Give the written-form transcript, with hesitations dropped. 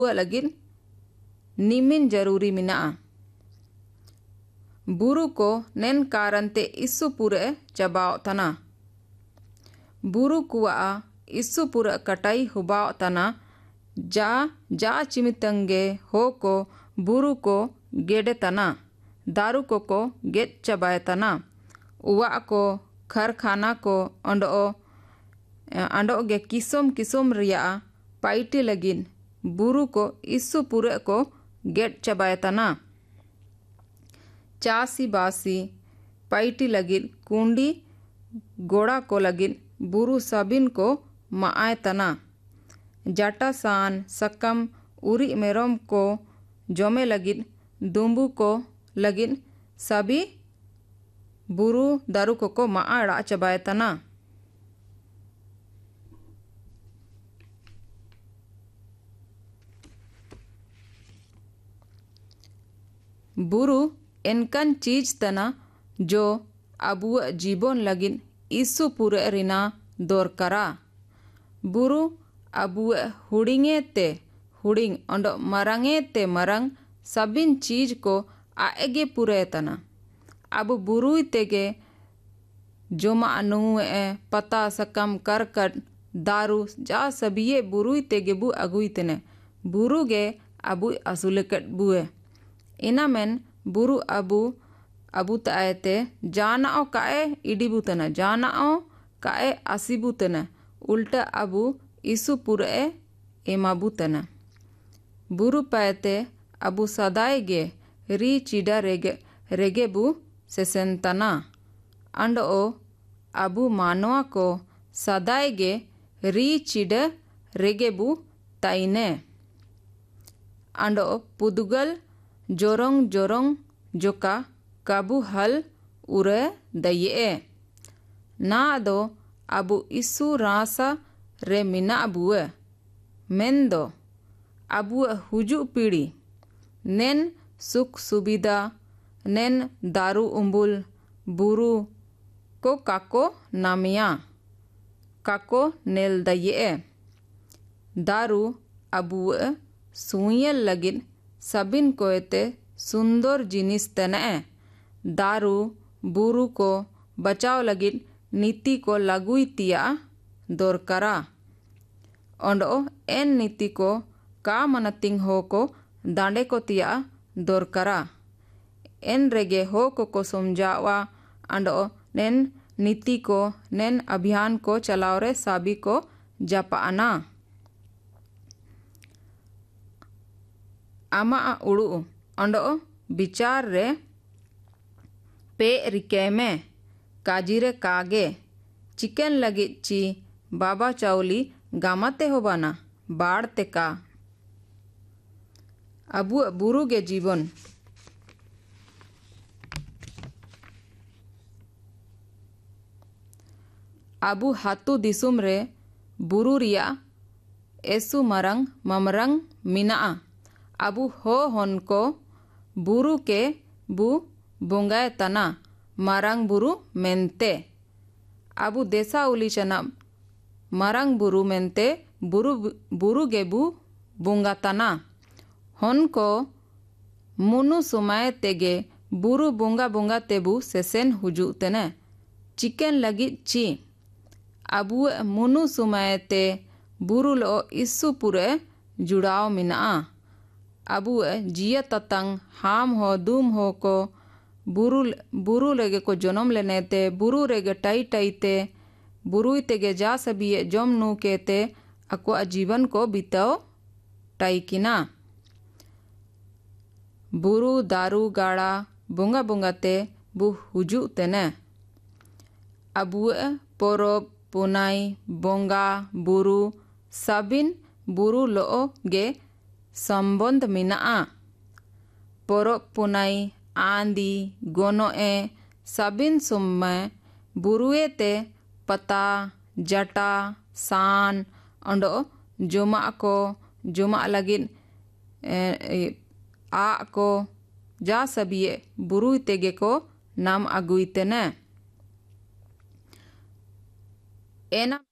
लगिन निमिन जरूरी मिना बुरु को नेन कारण ते इस्सु पुरे चबाव तना बुरु कुआ इस्सु पुरे कटाई हुबाव तना जा चिमितंगे हो को बुरु को गेडे तना दारू को गेट चबाए तना उवा को खरखाना को अंडो गे किसम किसम रिया पाइटी लगिन बुरु को इस्सु पुरे को गेट चबाए तना चासी बासी पाइटी लगिन कुंडी गोड़ा को लगिन बुरु सबिन को माए तना जाटा सान सकम उरी मेरम को जमे लगिन दुम्बु को लगिन सभी बुरु दारू को माड़ा चबाए तना बुरु एनकन चीज तना जो अबु जीवन लगिन इस्सु पुरे रिना दोरकरा बुरु अबु हुडिंगे ते हुडिंग अंडो मरंगे ते मरंग सबिन चीज को आएगे पुरे तना अब बुरुई तेगे जोमा नुए पता सकम करकट दारू जा सबिये बुरुई तेगे बु अगुई तेने बुरु गे अबु असुलकट बुए इना मेन बुरु अबु ताएते जानाओ काए इडिबुतना जानाओ काए आसिबुतना उल्टा अबु इस्सु पुरे एमाबुतना बुरु पाएते अबु सदाए गे री चिडा रेगे बु सेसेंतना अंडो अबु मानवा को सदाए गे री चिडा रेगे बु ताइने अंडो पुदुगल जोरोंग जोरोंग जोका काबू हल उरे दये ना दो अबु इस्सु रासा रे मिना बुए मेंदो अबु हुजु पीढ़ी नेन सुख सुविधा नेन दारू उम्बुल बुरु को काको नामिया काको नेल दये दारू अबु सुयल लगिन सबिन कोएते सुंदर जिनिस तने दारू बुरु को बचाव लगिन नीति को लागुई तिया दोरकरा ओंडो एन नीति को का मनतिंग हो को दांडे को तिया दोरकरा एन रेगे हो को समझावा अंडो नेन नीति को नेन अभियान को चलाव रे साबी को जपाना आमा उड़ू अंडो विचार रे पे रिके में काजीरे कागे चिकन लगी ची बाबा चाउली गामाते होबाना बाढ़ते का अबु बुरु गे जीवन अबु हातु दिसुम रे बुरु रिया एसु मरंग ममरंग मिना अबु हो हन को बुरु के बु बोंगाए तना मरंग बुरु मेनते अबु देसा उली चना मरंग बुरु मेनते बुरु गे बु बोंगा तना हन को मुनु सुमाए तेगे बुरु बोंगा बोंगा तेबु सेसेन हुजु तेने चिकन लगी ची अबु मुनु सुमाए ते बुरु लो इस्सु पुरे जुड़ाव मिना अबु जिया ततंग हाम हो दूम हो को बुरु लेगे को जन्म लेने ते बुरु रेगे टाई टाई ते बुरुई तेगे जा सबिये जम नु के ते अको जीवन को बिताओ टाई किना बुरु दारू गाड़ा बोंगा बोंगा ते बु हुजु तेने अबु पोरोब पुनाई बोंगा बुरु सबिन बुरु लो गे संबंध मिना पोरोब पुनाई आंदी गोनोए सबिन सुम्मे बुरुए ते पता जटा सान अंडो जुमा लगिन आ को जा सबिये बुरुई तेगे को नाम अगुईते ने एना